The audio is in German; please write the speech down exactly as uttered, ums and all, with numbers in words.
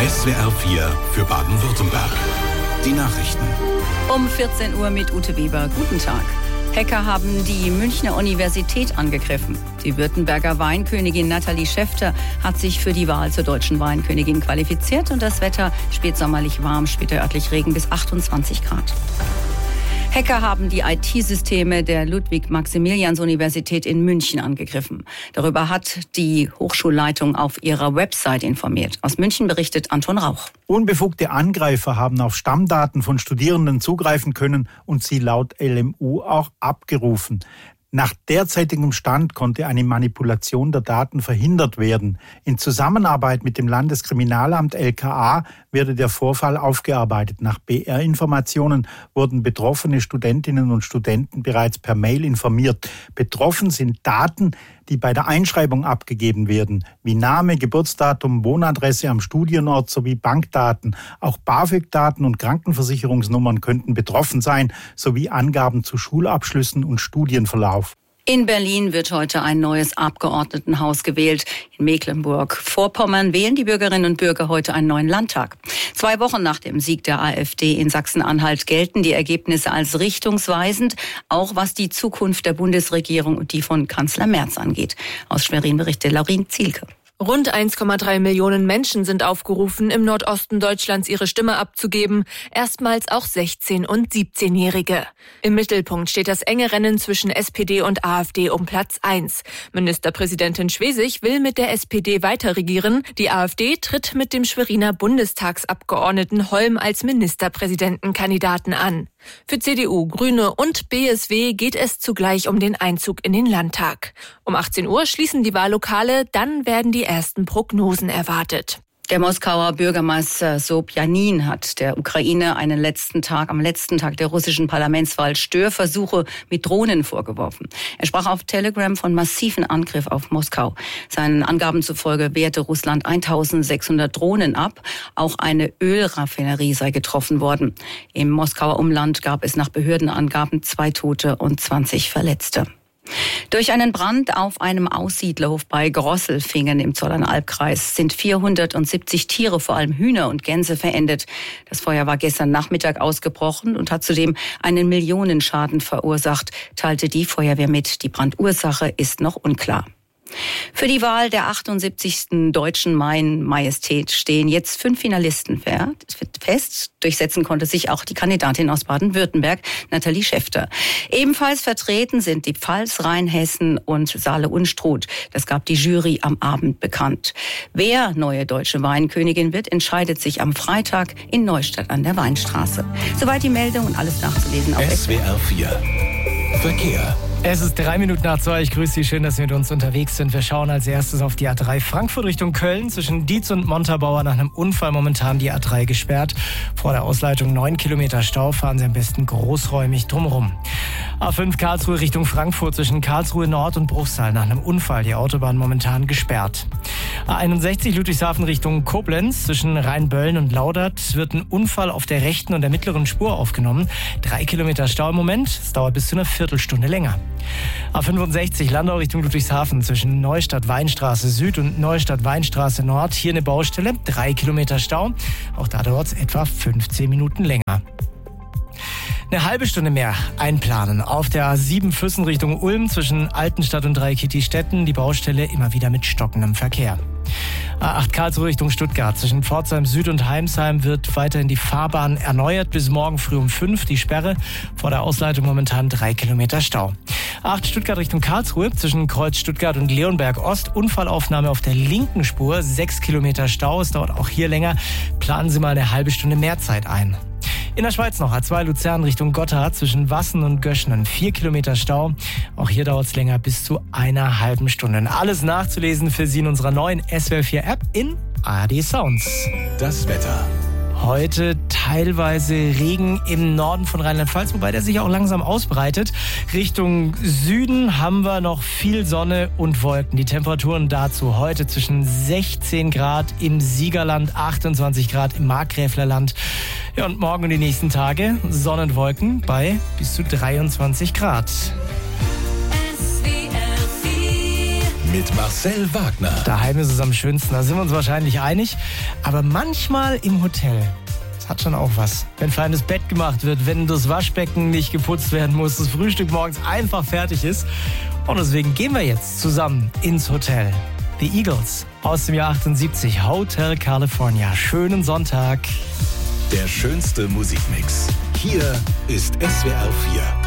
S W R vier für Baden-Württemberg. Die Nachrichten. Um vierzehn Uhr mit Ute Weber. Guten Tag. Hacker haben die Münchner Universität angegriffen. Die Württemberger Weinkönigin Nathalie Schäfter hat sich für die Wahl zur deutschen Weinkönigin qualifiziert und das Wetter spätsommerlich warm, später örtlich Regen bis achtundzwanzig Grad. Hacker haben die I T-Systeme der Ludwig-Maximilians-Universität in München angegriffen. Darüber hat die Hochschulleitung auf ihrer Website informiert. Aus München berichtet Anton Rauch. Unbefugte Angreifer haben auf Stammdaten von Studierenden zugreifen können und sie laut L M U auch abgerufen. Nach derzeitigem Stand konnte eine Manipulation der Daten verhindert werden. In Zusammenarbeit mit dem Landeskriminalamt L K A werde der Vorfall aufgearbeitet. Nach B R-Informationen wurden betroffene Studentinnen und Studenten bereits per Mail informiert. Betroffen sind Daten, die bei der Einschreibung abgegeben werden, wie Name, Geburtsdatum, Wohnadresse am Studienort sowie Bankdaten. Auch BAföG-Daten und Krankenversicherungsnummern könnten betroffen sein, sowie Angaben zu Schulabschlüssen und Studienverlauf. In Berlin wird heute ein neues Abgeordnetenhaus gewählt. In Mecklenburg-Vorpommern wählen die Bürgerinnen und Bürger heute einen neuen Landtag. Zwei Wochen nach dem Sieg der AfD in Sachsen-Anhalt gelten die Ergebnisse als richtungsweisend, auch was die Zukunft der Bundesregierung und die von Kanzler Merz angeht. Aus Schwerin berichtet Laurin Zielke. Rund eins Komma drei Millionen Menschen sind aufgerufen, im Nordosten Deutschlands ihre Stimme abzugeben. Erstmals auch sechzehn- und siebzehnjährige. Im Mittelpunkt steht das enge Rennen zwischen S P D und AfD um Platz eins. Ministerpräsidentin Schwesig will mit der S P D weiter regieren. Die AfD tritt mit dem Schweriner Bundestagsabgeordneten Holm als Ministerpräsidentenkandidaten an. Für C D U, Grüne und B S W geht es zugleich um den Einzug in den Landtag. Um achtzehn Uhr schließen die Wahllokale, dann werden die ersten Prognosen erwartet. Der Moskauer Bürgermeister Sobjanin hat der Ukraine einen letzten Tag, am letzten Tag der russischen Parlamentswahl Störversuche mit Drohnen vorgeworfen. Er sprach auf Telegram von massiven Angriff auf Moskau. Seinen Angaben zufolge wehrte Russland eintausendsechshundert Drohnen ab. Auch eine Ölraffinerie sei getroffen worden. Im Moskauer Umland gab es nach Behördenangaben zwei Tote und zwanzig Verletzte. Durch einen Brand auf einem Aussiedlerhof bei Grosselfingen im Zollernalbkreis sind vierhundertsiebzig Tiere, vor allem Hühner und Gänse, verendet. Das Feuer war gestern Nachmittag ausgebrochen und hat zudem einen Millionenschaden verursacht, teilte die Feuerwehr mit. Die Brandursache ist noch unklar. Für die Wahl der achtundsiebzigsten Deutschen Majestät stehen jetzt fünf Finalisten fest. Durchsetzen konnte sich auch die Kandidatin aus Baden-Württemberg, Nathalie Schäfter. Ebenfalls vertreten sind die Pfalz, Rheinhessen und Saale-Unstrut. Das gab die Jury am Abend bekannt. Wer neue deutsche Weinkönigin wird, entscheidet sich am Freitag in Neustadt an der Weinstraße. Soweit die Meldung und alles nachzulesen auf S W R vier Verkehr. Es ist drei Minuten nach zwei. Ich grüße Sie. Schön, dass Sie mit uns unterwegs sind. Wir schauen als erstes auf die A drei Frankfurt Richtung Köln. Zwischen Dietz und Montabaur nach einem Unfall momentan die A drei gesperrt. Vor der Ausleitung neun Kilometer Stau. Fahren Sie am besten großräumig drumherum. A fünf Karlsruhe Richtung Frankfurt. Zwischen Karlsruhe Nord und Bruchsal nach einem Unfall. Die Autobahn momentan gesperrt. A einundsechzig Ludwigshafen Richtung Koblenz. Zwischen Rheinböllen und Laudert wird ein Unfall auf der rechten und der mittleren Spur aufgenommen. Drei Kilometer Stau im Moment. Es dauert bis zu einer Viertelstunde länger. A fünfundsechzig Landau Richtung Ludwigshafen zwischen Neustadt-Weinstraße Süd und Neustadt-Weinstraße Nord. Hier eine Baustelle, drei Kilometer Stau. Auch da dauert es etwa fünfzehn Minuten länger. Eine halbe Stunde mehr einplanen. Auf der A sieben Füssen Richtung Ulm zwischen Altenstadt und Dreikitti-Stetten. Die Baustelle immer wieder mit stockendem Verkehr. A acht Karlsruhe Richtung Stuttgart. Zwischen Pforzheim Süd und Heimsheim wird weiterhin die Fahrbahn erneuert. Bis morgen früh um fünf die Sperre. Vor der Ausleitung momentan drei Kilometer Stau. A acht Stuttgart Richtung Karlsruhe. Zwischen Kreuz Stuttgart und Leonberg Ost. Unfallaufnahme auf der linken Spur. sechs Kilometer Stau. Es dauert auch hier länger. Planen Sie mal eine halbe Stunde mehr Zeit ein. In der Schweiz noch A zwei Luzern Richtung Gotthard zwischen Wassen und Göschnen. vier Kilometer Stau. Auch hier dauert es länger, bis zu einer halben Stunde. Alles nachzulesen für Sie in unserer neuen S W R vier App in A R D Sounds. Das Wetter. Heute teilweise Regen im Norden von Rheinland-Pfalz, wobei der sich auch langsam ausbreitet. Richtung Süden haben wir noch viel Sonne und Wolken. Die Temperaturen dazu heute zwischen sechzehn Grad im Siegerland, achtundzwanzig Grad im Markgräflerland. Ja, und morgen und die nächsten Tage Sonne und Wolken bei bis zu dreiundzwanzig Grad. mit Marcel Wagner. Daheim ist es am schönsten, da sind wir uns wahrscheinlich einig. Aber manchmal im Hotel, das hat schon auch was. Wenn ein feines Bett gemacht wird, wenn das Waschbecken nicht geputzt werden muss, das Frühstück morgens einfach fertig ist. Und deswegen gehen wir jetzt zusammen ins Hotel. The Eagles aus dem Jahr achtundsiebzig, Hotel California. Schönen Sonntag. Der schönste Musikmix. Hier ist S W R vier.